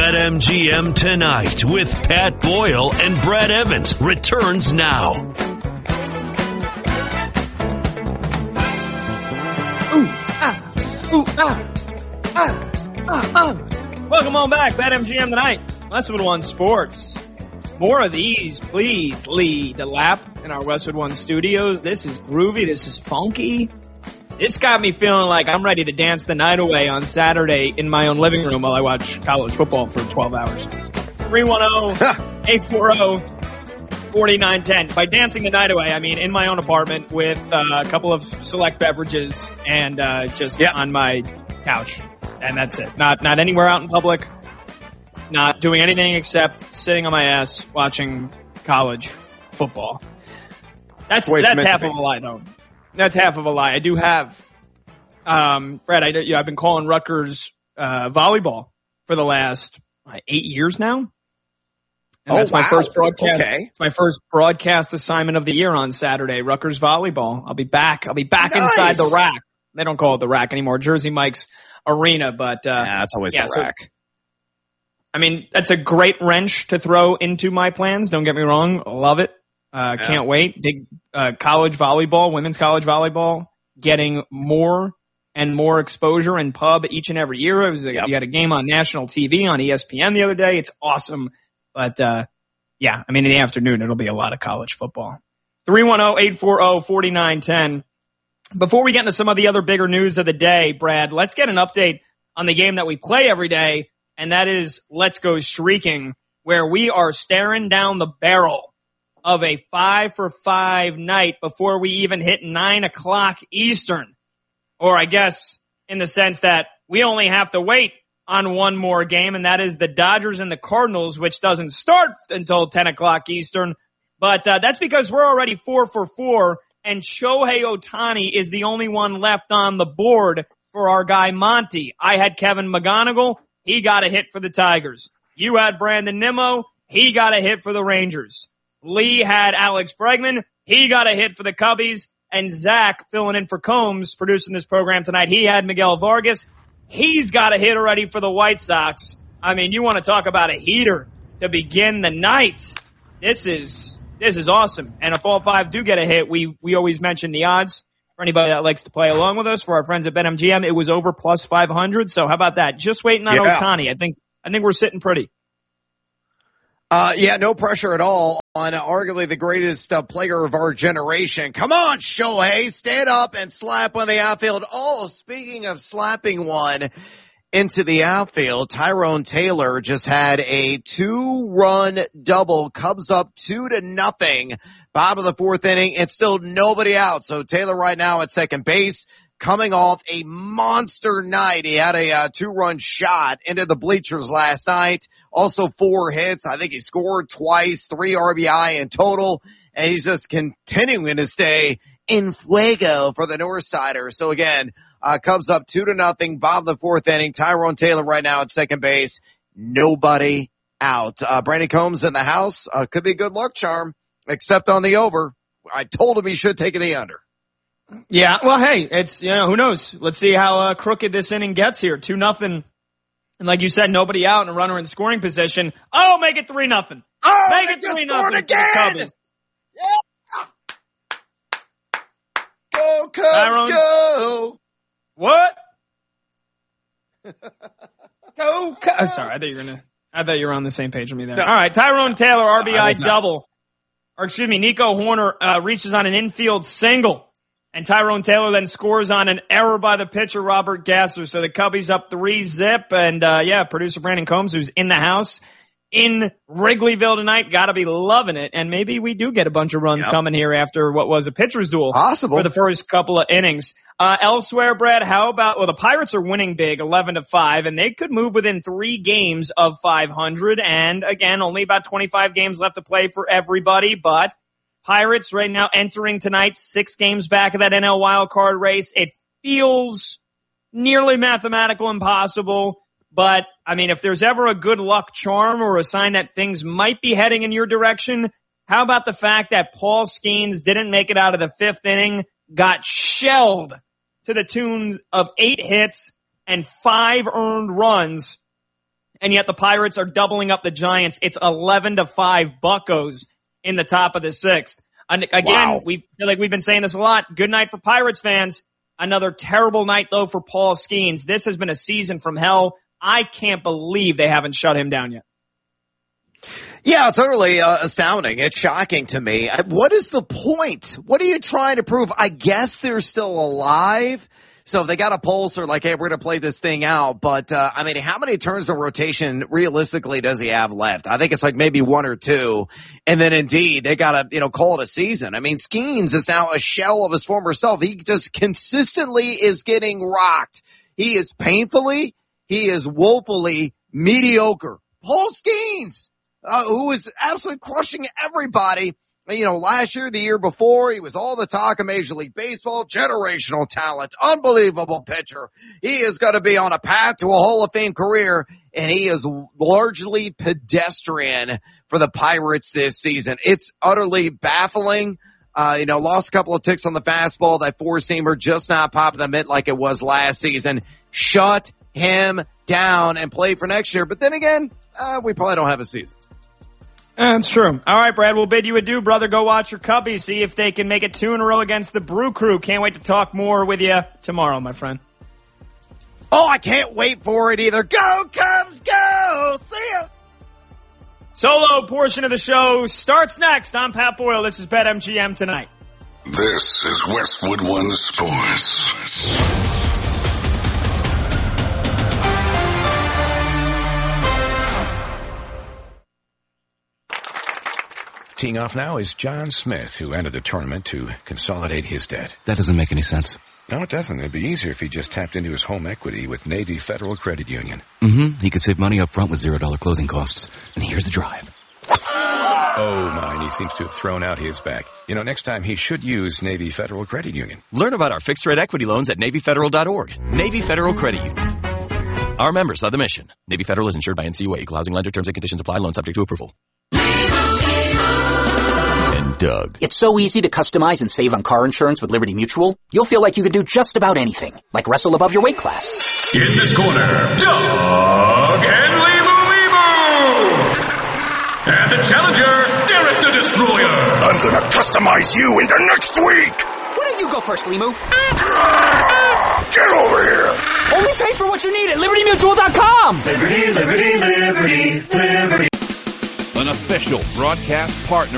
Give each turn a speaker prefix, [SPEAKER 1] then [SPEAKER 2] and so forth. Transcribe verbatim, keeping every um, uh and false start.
[SPEAKER 1] BetMGM Tonight with Pat Boyle and Brad Evans returns now.
[SPEAKER 2] Ooh, ah, ooh, ah, ah, ah, ah. Welcome on back, BetMGM Tonight. Westwood One Sports. More of these, please, Lee DeLapp in our Westwood One studios. This is groovy. This is funky. This got me feeling like I'm ready to dance the night away on Saturday in my own living room while I watch college football for twelve hours. three one zero, eight four zero, four nine one zero. By dancing the night away, I mean in my own apartment with uh, a couple of select beverages and uh, just yep. on my couch. And that's it. Not not anywhere out in public. Not doing anything except sitting on my ass watching college football. That's that's half of a lie, though. That's half of a lie. I do have, um, Brad, I, you know, I've been calling Rutgers uh, volleyball for the last uh, eight years now. And
[SPEAKER 3] oh,
[SPEAKER 2] that's
[SPEAKER 3] wow.
[SPEAKER 2] my first broadcast.
[SPEAKER 3] Okay.
[SPEAKER 2] It's my first broadcast assignment of the year on Saturday. Rutgers volleyball. I'll be back. I'll be back
[SPEAKER 3] nice.
[SPEAKER 2] inside the rack. They don't call it the rack anymore. Jersey Mike's Arena, but uh,
[SPEAKER 3] yeah, it's always
[SPEAKER 2] yeah,
[SPEAKER 3] the
[SPEAKER 2] so,
[SPEAKER 3] rack.
[SPEAKER 2] I mean, that's a great wrench to throw into my plans. Don't get me wrong. Love it. Uh,
[SPEAKER 3] yeah.
[SPEAKER 2] Can't wait. Big uh, college volleyball, women's college volleyball, getting more and more exposure in pub each and every year. It was a,
[SPEAKER 3] yep.
[SPEAKER 2] You had a game on national T V on E S P N the other day. It's awesome. But, uh, yeah, I mean, in the afternoon, it'll be a lot of college football. three one zero, eight four zero, four nine one zero. Before we get into some of the other bigger news of the day, Brad, let's get an update on the game that we play every day, and that is Let's Go Streaking, where we are staring down the barrel of a five for five night before we even hit nine o'clock Eastern. Or I guess in the sense that we only have to wait on one more game, and that is the Dodgers and the Cardinals, which doesn't start until ten o'clock Eastern. But uh, that's because we're already four for four, and Shohei Ohtani is the only one left on the board for our guy Monty. I had Kevin McGonigal. He got a hit for the Tigers. You had Brandon Nimmo. He got a hit for the Rangers. Lee had Alex Bregman. He got a hit for the Cubbies. And Zach, filling in for Combs, producing this program tonight, he had Miguel Vargas. He's got a hit already for the White Sox. I mean, you want to talk about a heater to begin the night. This is this is awesome. And if all five do get a hit, we, we always mention the odds. For anybody that likes to play along with us, for our friends at BetMGM, it was over plus five hundred. So how about that? Just waiting on yeah. Ohtani. I think I think we're sitting pretty.
[SPEAKER 3] Uh, yeah, no pressure at all on uh, arguably the greatest uh, player of our generation. Come on, Shohei, stand up and slap on the outfield. Oh, speaking of slapping one into the outfield, Tyrone Taylor just had a two-run double. Cubs up two to nothing. Bottom of the fourth inning, and still nobody out. So Taylor right now at second base, coming off a monster night. He had a uh, two-run shot into the bleachers last night. Also four hits. I think he scored twice, three R B I in total. And he's just continuing to stay in fuego for the Northsiders. So again, uh, Cubs up two to nothing. Bottom of the fourth inning. Tyrone Taylor right now at second base. Nobody out. Uh, Brandon Combs in the house. Uh, could be a good luck charm, except on the over. I told him he should take the under.
[SPEAKER 2] Yeah, well, hey, it's, you know, who knows? Let's see how uh, crooked this inning gets here. Two nothing. And like you said, nobody out and a runner in scoring position. Oh, make it three nothing.
[SPEAKER 3] Oh,
[SPEAKER 2] make it three nothing
[SPEAKER 3] again. Yeah. Go Cubs,
[SPEAKER 2] Tyrone.
[SPEAKER 3] go.
[SPEAKER 2] What? Go Cubs. Oh, sorry, I thought you were gonna. I thought you were on the same page with me there. No. All right, Tyrone Taylor R B I no, double. Or excuse me, Nico Horner uh, reaches on an infield single. And Tyrone Taylor then scores on an error by the pitcher, Robert Gasser. So the Cubbies up three zip. And, uh, yeah, producer Brandon Combs, who's in the house in Wrigleyville tonight, gotta be loving it. And maybe we do get a bunch of runs yep. coming here after what was a pitcher's duel.
[SPEAKER 3] Possible.
[SPEAKER 2] For the first couple of innings. Uh, elsewhere, Brad, how about, well, the Pirates are winning big, eleven to five, and they could move within three games of five hundred. And again, only about twenty-five games left to play for everybody, but Pirates right now entering tonight, six games back of that N L wildcard race. It feels nearly mathematical impossible, but I mean, if there's ever a good luck charm or a sign that things might be heading in your direction, how about the fact that Paul Skeens didn't make it out of the fifth inning, got shelled to the tune of eight hits and five earned runs, and yet the Pirates are doubling up the Giants. It's eleven to five Buccos in the top of the sixth. And again,
[SPEAKER 3] Wow.
[SPEAKER 2] we feel like we've been saying this a lot. Good night for Pirates fans. Another terrible night, though, for Paul Skeens. This has been a season from hell. I can't believe they haven't shut him down yet.
[SPEAKER 3] Yeah, it's utterly uh, astounding. It's shocking to me. What is the point? What are you trying to prove? I guess they're still alive. So if they got a pulse, they're like, hey, we're going to play this thing out. But, uh, I mean, how many turns of rotation realistically does he have left? I think it's like maybe one or two. And then indeed, they got to, you know, call it a season. I mean, Skeens is now a shell of his former self. He just consistently is getting rocked. He is painfully, he is woefully mediocre. Paul Skeens, uh, who is absolutely crushing everybody. You know, last year, the year before, he was all the talk of Major League Baseball, generational talent, unbelievable pitcher. He is going to be on a path to a Hall of Fame career, and he is largely pedestrian for the Pirates this season. It's utterly baffling. Uh, you know, lost a couple of ticks on the fastball. That four-seamer just not popping the mitt like it was last season. Shut him down and play for next year. But then again, uh, we probably don't have a season.
[SPEAKER 2] That's true. All right, Brad, we'll bid you adieu, brother. Go watch your Cubbies. See if they can make it two in a row against the Brew Crew. Can't wait to talk more with you tomorrow, my friend.
[SPEAKER 3] Oh, I can't wait for it either. Go, Cubs, go! See ya!
[SPEAKER 2] Solo portion of the show starts next. I'm Pat Boyle. This is BetMGM Tonight.
[SPEAKER 4] This is Westwood One Sports.
[SPEAKER 5] Teeing off now is John Smith, who entered the tournament to consolidate his debt.
[SPEAKER 6] That doesn't make any sense.
[SPEAKER 5] No, it doesn't. It'd be easier if he just tapped into his home equity with Navy Federal Credit Union.
[SPEAKER 6] Mm-hmm. He could save money up front with zero dollar closing costs. And here's the drive.
[SPEAKER 5] Oh, my, and he seems to have thrown out his back. You know, next time he should use Navy Federal Credit Union.
[SPEAKER 7] Learn about our fixed-rate equity loans at Navy Federal dot org. Navy Federal Credit Union. Our members are the mission. Navy Federal is insured by N C U A. Equal housing lender. Terms and conditions apply. Loan subject to approval. And Doug.
[SPEAKER 8] It's so easy to customize and save on car insurance with Liberty Mutual. You'll feel like you could do just about anything, like wrestle above your weight class.
[SPEAKER 9] In this corner, Doug and Limu Limu. And the challenger, Derek the Destroyer.
[SPEAKER 4] I'm gonna customize you into next week.
[SPEAKER 8] Why don't you go first, Limu?
[SPEAKER 4] Ah, get over here.
[SPEAKER 8] Only pay for what you need at Liberty Mutual dot com.
[SPEAKER 9] Liberty, Liberty, Liberty, Liberty.
[SPEAKER 10] An official broadcast partner